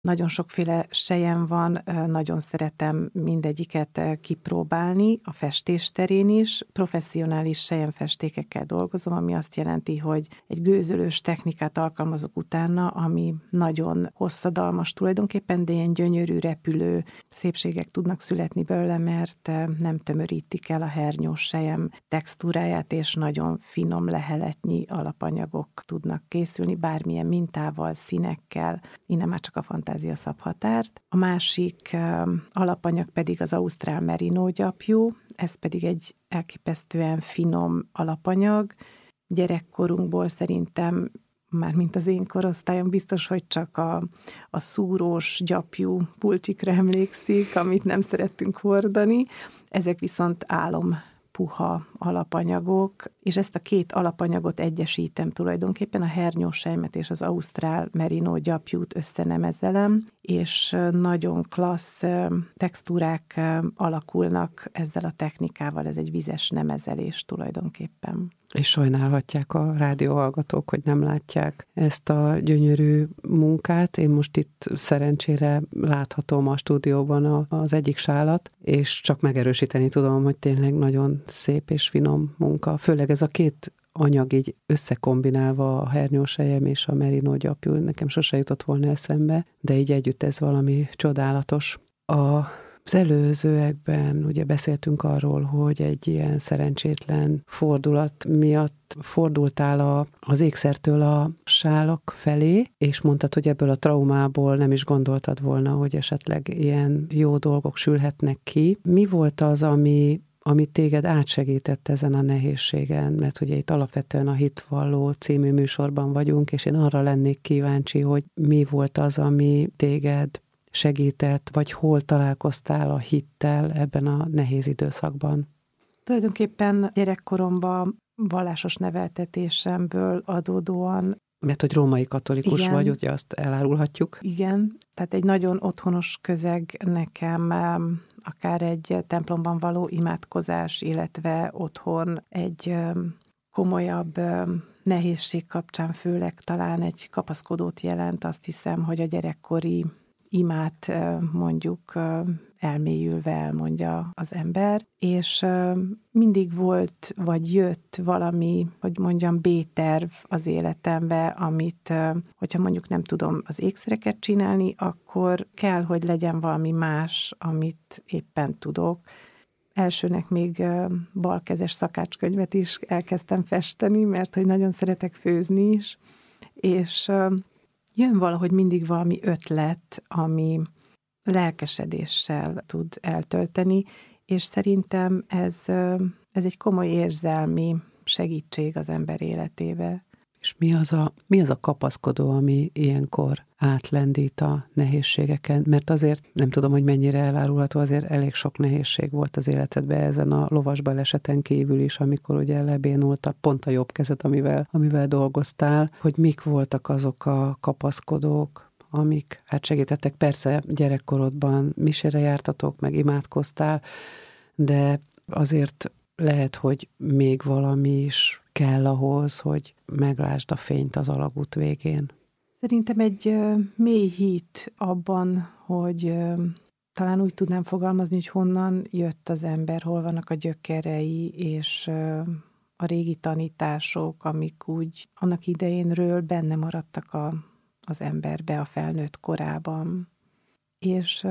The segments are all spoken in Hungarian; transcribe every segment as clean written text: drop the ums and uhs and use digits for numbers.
Nagyon sokféle sejem van, nagyon szeretem mindegyiket kipróbálni, a festés terén is. Professzionális selyemfestékekkel dolgozom, ami azt jelenti, hogy egy gőzölős technikát alkalmazok utána, ami nagyon hosszadalmas tulajdonképpen, de ilyen gyönyörű, repülő szépségek tudnak születni belőle, mert nem tömörítik el a hernyós sejem textúráját, és nagyon finom leheletnyi alapanyagok tudnak készülni, bármilyen mintával, színekkel. Innen már csak a fantázia szab határt. A másik alapanyag pedig az ausztrál merino gyapjú, ez pedig egy elképesztően finom alapanyag. Gyerekkorunkból szerintem, mármint az én korosztályom, biztos, hogy csak a szúrós gyapjú pulcsikra emlékszik, amit nem szerettünk hordani. Ezek viszont puha alapanyagok, és ezt a két alapanyagot egyesítem tulajdonképpen, a hernyósejmet és az ausztrál merino gyapjút összenemezelem, és nagyon klassz textúrák alakulnak ezzel a technikával, ez egy vizes nemezelés tulajdonképpen. És sajnálhatják a rádióhallgatók, hogy nem látják ezt a gyönyörű munkát. Én most itt szerencsére láthatom a stúdióban az egyik sálat, és csak megerősíteni tudom, hogy tényleg nagyon szép és finom munka. Főleg ez a két anyag így összekombinálva, a hernyósejem és a merino gyapjú, nekem sose jutott volna eszembe, de így együtt ez valami csodálatos. Az előzőekben ugye beszéltünk arról, hogy egy ilyen szerencsétlen fordulat miatt fordultál az ékszertől a sálak felé, és mondtad, hogy ebből a traumából nem is gondoltad volna, hogy esetleg ilyen jó dolgok sülhetnek ki. Mi volt az, ami téged átsegített ezen a nehézségen, mert ugye itt alapvetően a Hitvalló című műsorban vagyunk, és én arra lennék kíváncsi, hogy mi volt az, ami téged segített, vagy hol találkoztál a hittel ebben a nehéz időszakban? Tulajdonképpen gyerekkoromban vallásos neveltetésemből adódóan. Mert hogy római katolikus igen, vagy, ugye azt elárulhatjuk. Igen, tehát egy nagyon otthonos közeg nekem, akár egy templomban való imádkozás, illetve otthon egy komolyabb nehézség kapcsán főleg talán egy kapaszkodót jelent. Azt hiszem, hogy a gyerekkori imát mondjuk elmélyülve elmondja az ember, és mindig volt, vagy jött valami, hogy mondjam, B-terv az életembe, amit, hogyha mondjuk nem tudom az ékszereket csinálni, akkor kell, hogy legyen valami más, amit éppen tudok. Elsőnek még balkezes szakácskönyvet is elkezdtem festeni, mert hogy nagyon szeretek főzni is, és jön valahogy mindig valami ötlet, ami lelkesedéssel tud eltölteni, és szerintem ez egy komoly érzelmi segítség az ember életébe. És mi az a kapaszkodó, ami ilyenkor átlendít a nehézségeken? Mert azért, nem tudom, hogy mennyire elárulható, azért elég sok nehézség volt az életedben ezen a lovas baleseten kívül is, amikor ugye lebénult pont a jobb kezed, amivel dolgoztál, hogy mik voltak azok a kapaszkodók, amik átsegítettek. Persze gyerekkorodban misére jártatok, meg imádkoztál, de azért lehet, hogy még valami is kell ahhoz, hogy meglásd a fényt az alagút végén. Szerintem egy mély hit abban, hogy talán úgy tudnám fogalmazni, hogy honnan jött az ember, hol vannak a gyökerei, és a régi tanítások, amik úgy annak idejénről benne maradtak az emberbe a felnőtt korában. És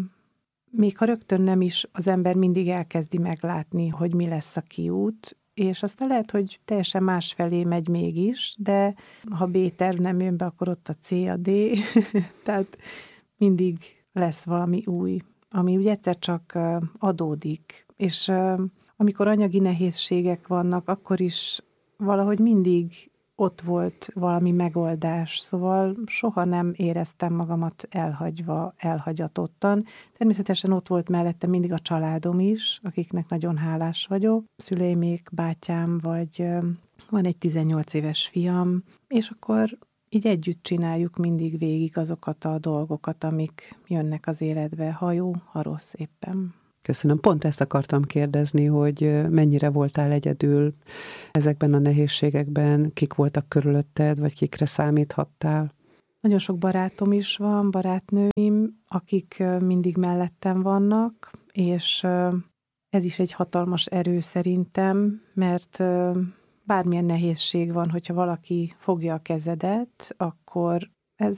még ha rögtön nem is, az ember mindig elkezdi meglátni, hogy mi lesz a kiút, és aztán lehet, hogy teljesen másfelé megy mégis, de ha B-terv nem jön be, akkor ott a C, a D, tehát mindig lesz valami új, ami ugye egyszer csak adódik, és amikor anyagi nehézségek vannak, akkor is valahogy mindig ott volt valami megoldás, szóval soha nem éreztem magamat elhagyva, elhagyatottan. Természetesen ott volt mellettem mindig a családom is, akiknek nagyon hálás vagyok. Szüleimék, bátyám, vagy van egy 18 éves fiam, és akkor így együtt csináljuk mindig végig azokat a dolgokat, amik jönnek az életbe, ha jó, ha rossz éppen. Köszönöm. Pont ezt akartam kérdezni, hogy mennyire voltál egyedül ezekben a nehézségekben, kik voltak körülötted, vagy kikre számíthattál? Nagyon sok barátom is van, barátnőim, akik mindig mellettem vannak, és ez is egy hatalmas erő szerintem, mert bármilyen nehézség van, hogyha valaki fogja a kezedet, akkor ez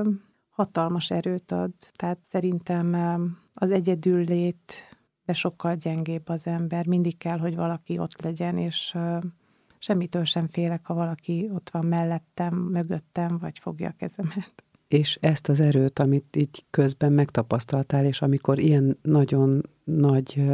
hatalmas erőt ad. Tehát szerintem az egyedülllétbe sokkal gyengébb az ember. Mindig kell, hogy valaki ott legyen, és semmitől sem félek, ha valaki ott van mellettem, mögöttem, vagy fogja a kezemet. És ezt az erőt, amit így közben megtapasztaltál, és amikor ilyen nagyon nagy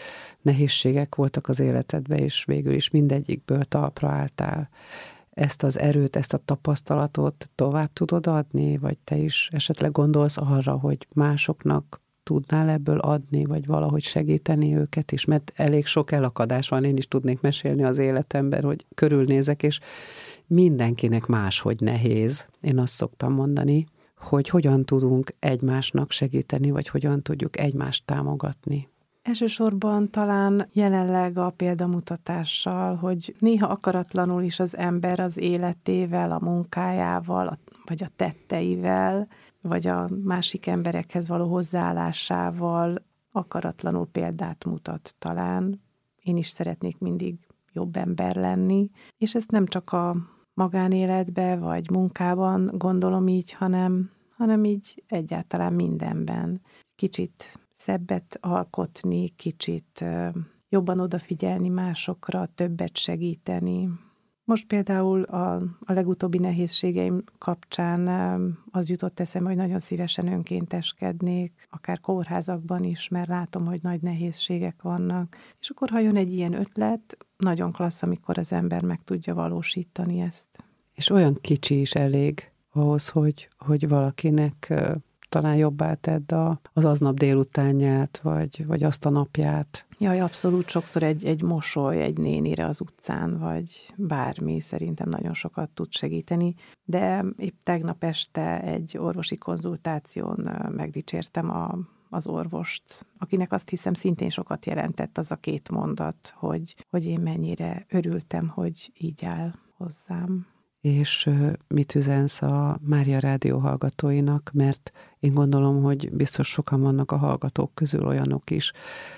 nehézségek voltak az életedben, és végül is mindegyikből talpra álltál, ezt az erőt, ezt a tapasztalatot tovább tudod adni, vagy te is esetleg gondolsz arra, hogy másoknak tudnál ebből adni, vagy valahogy segíteni őket is, mert elég sok elakadás van, én is tudnék mesélni az életemben, hogy körülnézek, és mindenkinek máshogy nehéz. Én azt szoktam mondani, hogy hogyan tudunk egymásnak segíteni, vagy hogyan tudjuk egymást támogatni. Elsősorban talán jelenleg a példamutatással, hogy néha akaratlanul is az ember az életével, a munkájával, vagy a tetteivel, vagy a másik emberekhez való hozzáállásával akaratlanul példát mutat talán. Én is szeretnék mindig jobb ember lenni, és ezt nem csak a magánéletben vagy munkában gondolom így, hanem így egyáltalán mindenben. Kicsit szebbet alkotni, kicsit jobban odafigyelni másokra, többet segíteni. Most például a legutóbbi nehézségeim kapcsán az jutott eszembe, hogy nagyon szívesen önkénteskednék, akár kórházakban is, mert látom, hogy nagy nehézségek vannak. És akkor, ha jön egy ilyen ötlet, nagyon klassz, amikor az ember meg tudja valósítani ezt. És olyan kicsi is elég ahhoz, hogy valakinek talán jobbá tedd az aznap délutánját, vagy azt a napját. Jaj, abszolút sokszor egy mosoly egy nénire az utcán, vagy bármi szerintem nagyon sokat tud segíteni, de épp tegnap este egy orvosi konzultáción megdicsértem az orvost, akinek azt hiszem szintén sokat jelentett az a 2 mondat, hogy én mennyire örültem, hogy így áll hozzám. És mit üzensz a Mária Rádió hallgatóinak, mert én gondolom, hogy biztos sokan vannak a hallgatók közül olyanok is,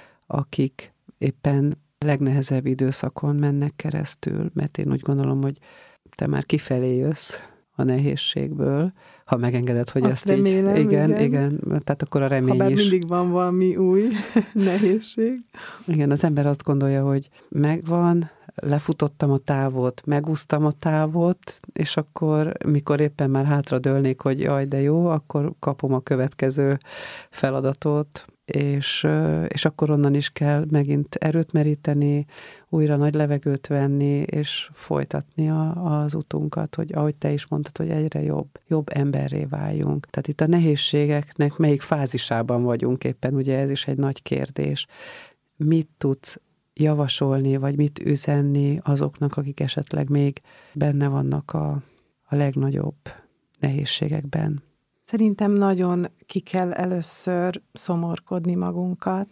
akik éppen legnehezebb időszakon mennek keresztül, mert én úgy gondolom, hogy te már kifelé jössz a nehézségből, ha megengeded, hogy azt remélem, így... Igen, tehát akkor a remény ha is. mindig van valami új nehézség. Igen, az ember azt gondolja, hogy megvan, lefutottam a távot, megúsztam a távot, és akkor, mikor éppen már hátradőlnék, hogy jaj, de jó, akkor kapom a következő feladatot, és akkor onnan is kell megint erőt meríteni, újra nagy levegőt venni, és folytatni az utunkat, hogy ahogy te is mondtad, hogy egyre jobb emberré váljunk. Tehát itt a nehézségeknek melyik fázisában vagyunk éppen, ugye ez is egy nagy kérdés. Mit tudsz javasolni, vagy mit üzenni azoknak, akik esetleg még benne vannak a legnagyobb nehézségekben? Szerintem nagyon ki kell először szomorkodni magunkat,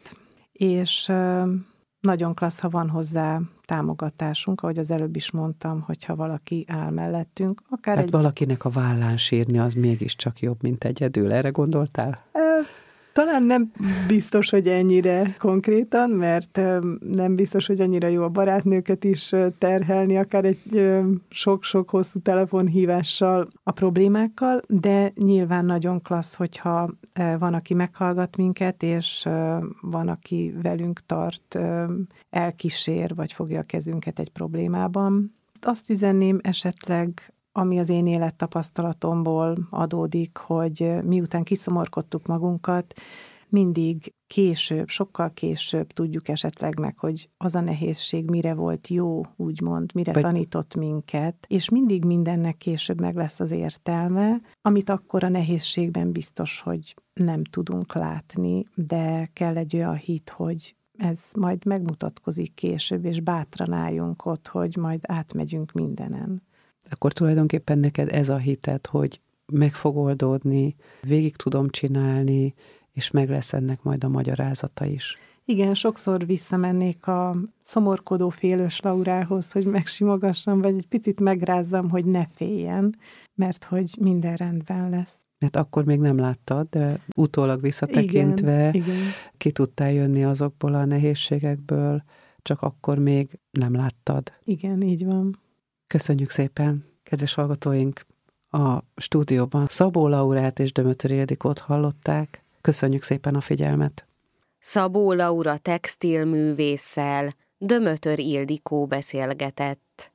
és nagyon klassz, ha van hozzá támogatásunk, ahogy az előbb is mondtam, hogyha valaki áll mellettünk. Hát valakinek a vállán sírni az mégiscsak jobb, mint egyedül. Erre gondoltál? Talán nem biztos, hogy ennyire konkrétan, mert nem biztos, hogy annyira jó a barátnőket is terhelni, akár egy sok-sok hosszú telefonhívással a problémákkal, de nyilván nagyon klassz, hogyha van, aki meghallgat minket, és van, aki velünk tart, elkísér, vagy fogja a kezünket egy problémában. Azt üzenném esetleg, ami az én élettapasztalatomból adódik, hogy miután kiszomorkodtuk magunkat, mindig később, sokkal később tudjuk esetleg meg, hogy az a nehézség mire volt jó, úgymond, mire tanított minket, és mindig mindennek később meg lesz az értelme, amit akkor a nehézségben biztos, hogy nem tudunk látni, de kell egy olyan hit, hogy ez majd megmutatkozik később, és bátran álljunk ott, hogy majd átmegyünk mindenen. Akkor tulajdonképpen neked ez a hited, hogy meg fog oldódni, végig tudom csinálni, és meg lesz ennek majd a magyarázata is. Igen, sokszor visszamennék a szomorkodó félős Laurához, hogy megsimogassam, vagy egy picit megrázzam, hogy ne féljen, mert hogy minden rendben lesz. Mert akkor még nem láttad, de utólag visszatekintve igen. Ki tudtál jönni azokból a nehézségekből, csak akkor még nem láttad. Igen, így van. Köszönjük szépen, kedves hallgatóink! A stúdióban Szabó Laurát és Dömötöri Ildikót hallották. Köszönjük szépen a figyelmet! Szabó Laura textilművésszel Dömötör Ildikó beszélgetett.